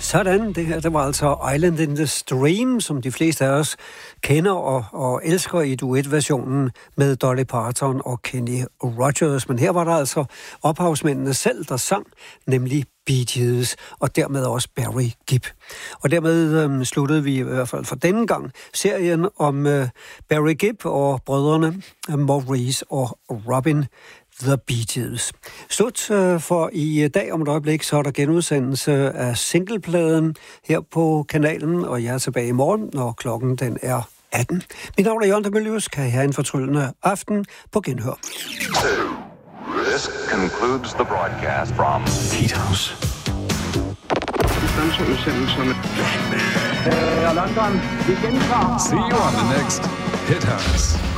Sådan, det her, det var altså Island in the Stream, som de fleste af os kender og elsker i duetversionen med Dolly Parton og Kenny Rogers. Men her var der altså ophavsmændene selv, der sang, nemlig Bee Gees, og dermed også Barry Gibb. Og dermed sluttede vi i hvert fald for denne gang serien om Barry Gibb og brødrene Maurice og Robin The Bee Gees. Slut for i dag. Om et øjeblik, så er der genudsendelse af singlepladen her på kanalen, og jeg er tilbage i morgen, når klokken den er 18. Mit navn er Jørgen de Mylius. Kan I have en fortryllende aften på genhør. This concludes the broadcast from Peters. London, vi gentager. See you on the next Hit House.